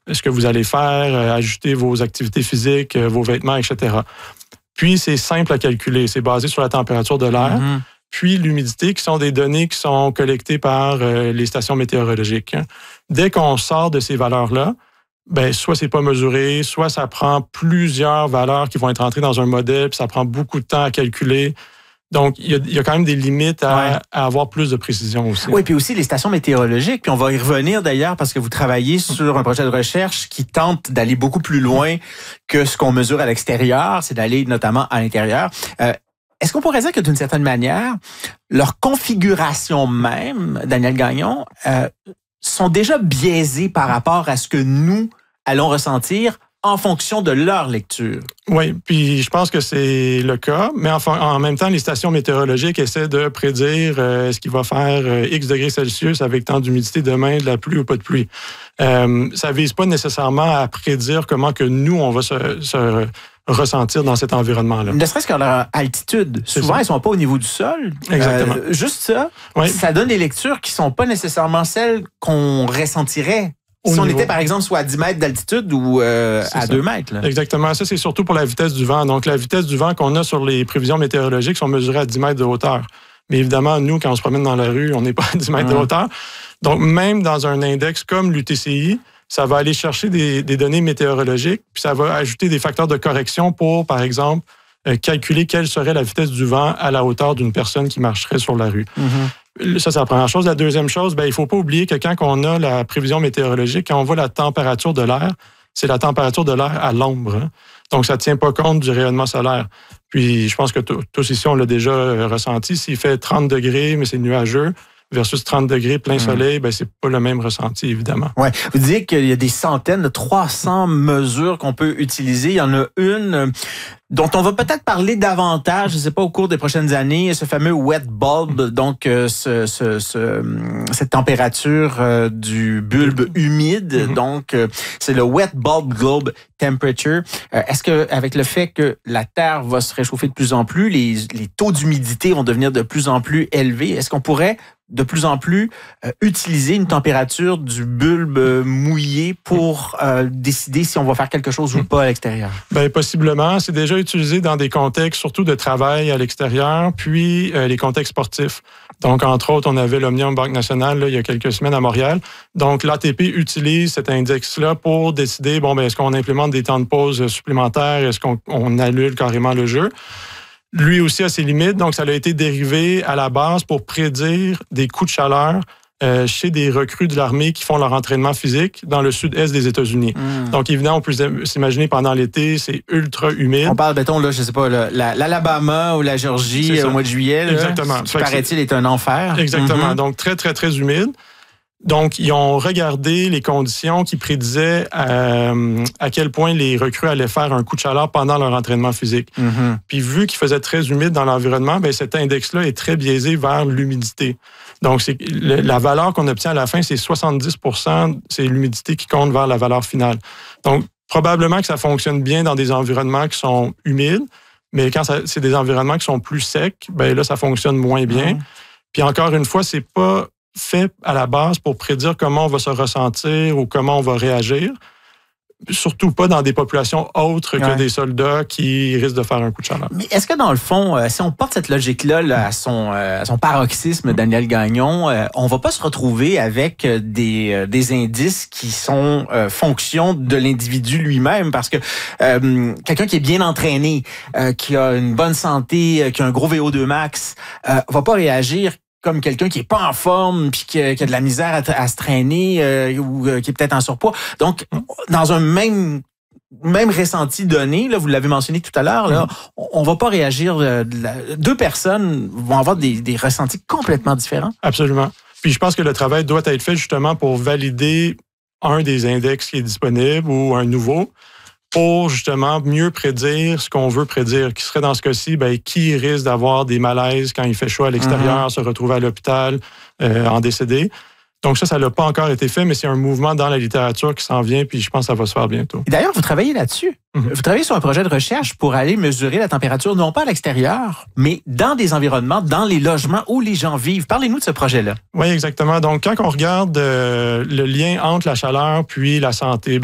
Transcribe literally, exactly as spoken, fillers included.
ce que vous allez faire, euh, ajuster vos activités physiques, euh, vos vêtements, et cetera. Puis, c'est simple à calculer. C'est basé sur la température de l'air, mm-hmm. puis l'humidité, qui sont des données qui sont collectées par euh, les stations météorologiques. Hein. Dès qu'on sort de ces valeurs-là, ben soit c'est pas mesuré, soit ça prend plusieurs valeurs qui vont être entrées dans un modèle, puis ça prend beaucoup de temps à calculer. Donc, il y a, il y a quand même des limites à, ouais. à avoir plus de précision aussi. Oui, puis aussi les stations météorologiques, puis on va y revenir d'ailleurs parce que vous travaillez sur un projet de recherche qui tente d'aller beaucoup plus loin que ce qu'on mesure à l'extérieur, c'est d'aller notamment à l'intérieur. Euh, Est-ce qu'on pourrait dire que d'une certaine manière, leur configuration même, Daniel Gagnon, euh, sont déjà biaisées par rapport à ce que nous allons ressentir en fonction de leur lecture? Oui, puis je pense que c'est le cas, mais en, en même temps, les stations météorologiques essaient de prédire euh, est-ce qu'il va faire euh, X degrés Celsius avec tant d'humidité demain, de la pluie ou pas de pluie. Euh, ça ne vise pas nécessairement à prédire comment que nous, on va se... se ressentir dans cet environnement-là. Ne serait-ce qu'à leur altitude. C'est Souvent, ça. Ils ne sont pas au niveau du sol. Exactement. Euh, juste ça, oui. ça donne des lectures qui ne sont pas nécessairement celles qu'on ressentirait au si niveau. On était, par exemple, soit à dix mètres d'altitude ou euh, à ça. deux mètres. Là. Exactement. Ça, c'est surtout pour la vitesse du vent. Donc, la vitesse du vent qu'on a sur les prévisions météorologiques sont mesurées à dix mètres de hauteur. Mais évidemment, nous, quand on se promène dans la rue, on n'est pas à dix mètres mmh. de hauteur. Donc, même dans un index comme l'U T C I, ça va aller chercher des, des données météorologiques, puis ça va ajouter des facteurs de correction pour, par exemple, euh, calculer quelle serait la vitesse du vent à la hauteur d'une personne qui marcherait sur la rue. Mm-hmm. Ça, c'est la première chose. La deuxième chose, ben, il ne faut pas oublier que quand on a la prévision météorologique, quand on voit la température de l'air, c'est la température de l'air à l'ombre. Hein? Donc, ça ne tient pas compte du rayonnement solaire. Puis, je pense que t- tous ici, on l'a déjà euh, ressenti. S'il fait trente degrés, mais c'est nuageux, versus trente degrés plein soleil, mmh. ben c'est pas le même ressenti, évidemment. Ouais. Vous dites qu'il y a des centaines, de trois cents mesures qu'on peut utiliser. Il y en a une dont on va peut-être parler davantage, je ne sais pas, au cours des prochaines années, ce fameux wet bulb, donc euh, ce, ce, ce, cette température euh, du bulbe humide. Mm-hmm. Donc, euh, c'est le wet bulb globe temperature. Euh, est-ce que, avec le fait que la Terre va se réchauffer de plus en plus, les, les taux d'humidité vont devenir de plus en plus élevés, est-ce qu'on pourrait de plus en plus euh, utiliser une température du bulbe euh, mouillé pour euh, décider si on va faire quelque chose ou pas à l'extérieur? Bien, possiblement. C'est déjà utilisé dans des contextes surtout de travail à l'extérieur, puis euh, les contextes sportifs. Donc, entre autres, on avait l'Omnium Banque Nationale là, il y a quelques semaines à Montréal. Donc, l'A T P utilise cet index-là pour décider, bon, ben, est-ce qu'on implémente des temps de pause supplémentaires? Est-ce qu'on on annule carrément le jeu? Lui aussi a ses limites, donc ça a été dérivé à la base pour prédire des coups de chaleur euh, chez des recrues de l'armée qui font leur entraînement physique dans le sud-est des États-Unis. Mmh. Donc évidemment, on peut s'imaginer pendant l'été, c'est ultra humide. On parle, mettons, là, je sais pas, là, l'Alabama ou la Géorgie au mois de juillet. Là, exactement. Qui, paraît-il, est un enfer. Exactement. Mmh. Donc très, très, très humide. Donc, ils ont regardé les conditions qui prédisaient euh, à quel point les recrues allaient faire un coup de chaleur pendant leur entraînement physique. Mm-hmm. Puis, vu qu'il faisait très humide dans l'environnement, bien, cet index-là est très biaisé vers l'humidité. Donc, c'est, le, la valeur qu'on obtient à la fin, c'est soixante-dix pour cent, c'est l'humidité qui compte vers la valeur finale. Donc, probablement que ça fonctionne bien dans des environnements qui sont humides, mais quand ça, c'est des environnements qui sont plus secs, bien là, ça fonctionne moins bien. Mm-hmm. Puis, encore une fois, c'est pas fait à la base pour prédire comment on va se ressentir ou comment on va réagir. Surtout pas dans des populations autres que ouais. des soldats qui risquent de faire un coup de chaleur. Mais est-ce que dans le fond, euh, si on porte cette logique-là là, à, son, euh, à son paroxysme, Daniel Gagnon, euh, on va pas se retrouver avec des, euh, des indices qui sont euh, fonction de l'individu lui-même? Parce que euh, quelqu'un qui est bien entraîné, euh, qui a une bonne santé, euh, qui a un gros V O deux max, euh, va pas réagir comme quelqu'un qui est pas en forme puis qui a, qui a de la misère à, à se traîner euh, ou euh, qui est peut-être en surpoids. Donc, dans un même même ressenti donné, là, vous l'avez mentionné tout à l'heure, là, on, on va pas réagir. Euh, de la, deux personnes vont avoir des, des ressentis complètement différents. Absolument. Puis je pense que le travail doit être fait justement pour valider un des index qui est disponible ou un nouveau, pour justement mieux prédire ce qu'on veut prédire, qui serait dans ce cas-ci, ben, qui risque d'avoir des malaises quand il fait chaud à l'extérieur, mm-hmm. se retrouver à l'hôpital, euh, en décédé. Donc ça, ça n'a pas encore été fait, mais c'est un mouvement dans la littérature qui s'en vient, puis je pense que ça va se faire bientôt. Et d'ailleurs, vous travaillez là-dessus. Mm-hmm. Vous travaillez sur un projet de recherche pour aller mesurer la température, non pas à l'extérieur, mais dans des environnements, dans les logements où les gens vivent. Parlez-nous de ce projet-là. Oui, exactement. Donc, quand on regarde euh, le lien entre la chaleur puis la santé,